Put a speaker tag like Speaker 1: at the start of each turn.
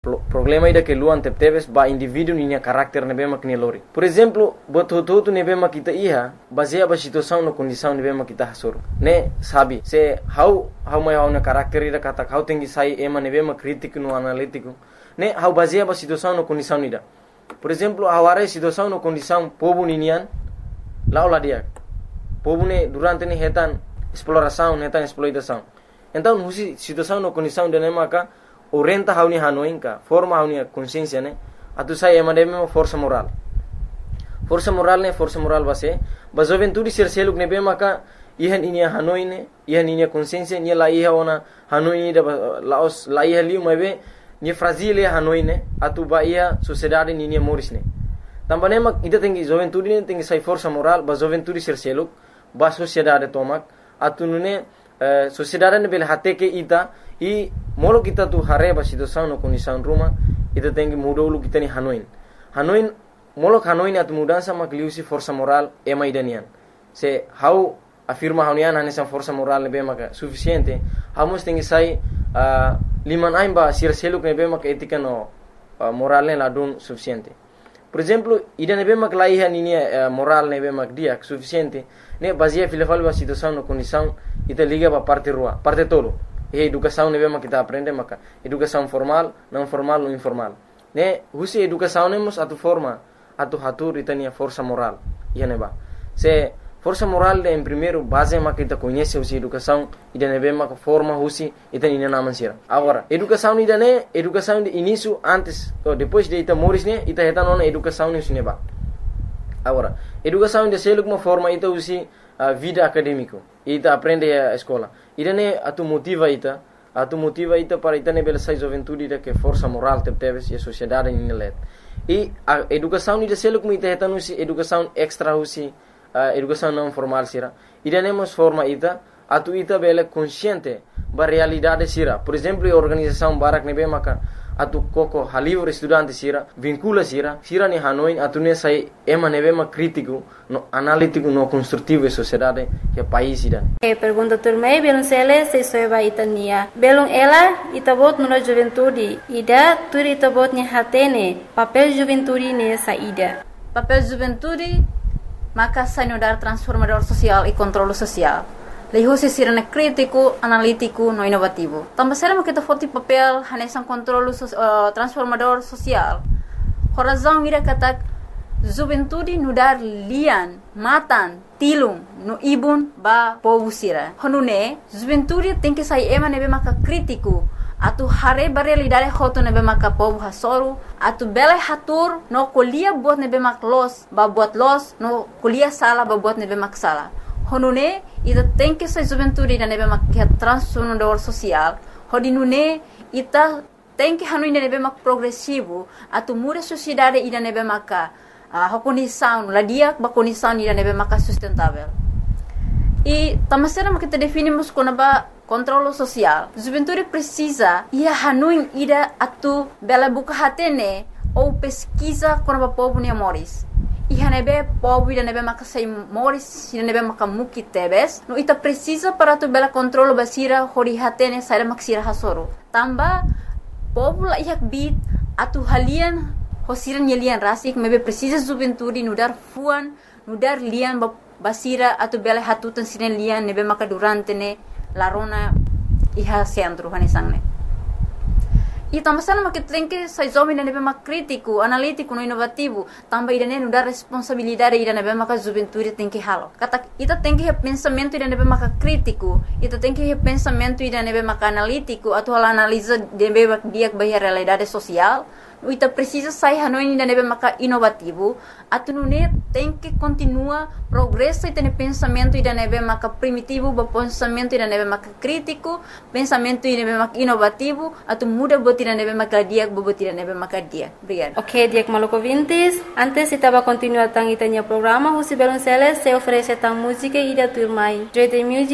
Speaker 1: Problema ida que luan teptebes ba indivíduo ninya karakter nebe mak ni lori. Por exemplo, botu nebe mak kita iha baseia ba situação no condição nebe mak kita hasur. Ne sabi se how mai na karakter ida kata how tengi sai ema nebe mak crítico no analítico. Ne how baseia ba situação no condição ida. Por exemplo, aware situação no condição povo ninian laula dia. Povo ne durante ne hetan exploração, hetan exploitação. Então, husi situação no condição de ne maka orienta hauni hanoinka forma hauni consciência ne atu sai emademe força moral base ba juventude ser seluk ne be maka ihan inia hanoine ihan inia consciência ni la iha ona hanoi da laos la iha liu mabe ni fragile hanoine atu ba ia sociedade ni moris ne tambane mak ida tengi juventude ne tengi sai força moral ba juventude ser seluk ba sociedade tomak atu ne sociedade ne bel hate ke ita i molo kita tu hareba situação no condição ruma ita tengi mudou kita ni hanoin molo hanoin atu mudança makliusi força moral ema idanian se how afirma haunian hanesa força moral be maka suficiente hamos tengi sai liman aimba sir seluk ne be maka etika no moral ne ladun suficiente. Por exemplo, ida ne be mak laiha ni moral ne be mak dia suficiente ne baseia filafal ba situação no condição ita liga ba parte rua parte todo. E educação ne bema kita aprende maka educação formal, não formal ou informal. Ne husi educação nemos atu forma atu hatur itania força moral. Ia neba. Se força moral em primeiro base maka kita conhece husi educação ida ne bema forma husi itani ina naman sira. Agora, educação ida ne educação de início antes ou depois de ita moris ne ita heta nona educação ne husi neba. Agora, educação de seluk uma forma ita husi vida acadêmico. Ita aprende a escola. Ida ne atu motiva ita para ita ne belesai juventude ida que força moral tebes e a sociedade ni let. E a educação ida seluk ita hetan usi educação extra usi educação não formal sira. Ida ne mos forma ita atu ita bele consciente ba realidade sira. Por exemplo, a organização barak ne be maka atu koko halivre estudante sira vincula sira ni hanoin atu ne sai ema ne be mak crítico no analítico no construtivo e sociedade que país ida.
Speaker 2: Pergunta turmei belum sele se soeba itania belum ela itabot no juventude ida turi itabot ni hatene papel juventude ne saída papel juventude maka sanudar transformador social e controle social. Lehusi sirana crítico, analítico, no inovativo. Também será que kita forte papel hanesan controle transformador social. Horazão ira kata juventude nudar lian, matan, tilung, no ibun ba povo sira. Honune juventude tem que sair ema nebe maka crítico. Atu hare realidade hoto nebe maka povo hasoru. Atu bela hatur no kuliah buat nebe mak los, ba buat los, no kuliah sala ba buat nebe mak sala. Honune ita tem que ser juventude ida nebe mak transformador social. Hodinune ita tem que hanu ida nebe mak progressivo. Atu muda sociedade ida nebe maka condição ladia ba condição ida nebe maka sustentável. E tamasera kita definimos como ba controle social. Juventude precisa ia hanu ida atu bela buka hatene ou pesquisa como ba povo ne moris. Ihanebe povo ida nebe maka sai moris ida nebe maka muki tebes no ita precisa para tu bela controle basira hori hatene sai maksira hasoro tamba povo la ihak bit atu halian hosiran yelian rasik mebe precisa juventude nudar fuan nudar lian basira atu bela hatutan sinen lian nebe maka durante ne larona iha centro hanesangne. E também sana que tem que sai jovem nebe mak crítico, analítico, no inovativo, também ida ne dar responsabilidade ida nebe mak juventude tem que halo. Kata ita tem que pensamento ida nebe mak crítico, ita tem que pensamento ida nebe mak analítico, atau analisa nebe mak dia bahia realidade social. Ita precisa sair hanoi ida nebe mak inovativo, atu nune tem que continua progresso ita ne pensamento ida nebe mak primitivo, ba pensamento ida nebe mak crítico, pensamento ida nebe mak inovativo, atu muda ida nebe maka dia bobot ida nebe maka dia. Obrigada.
Speaker 3: Ok, Diak Maluco Vintes. Antes estava continuando tang itanya programa, Husi Belonceles se oferece tang música ida turmai. Joy the music.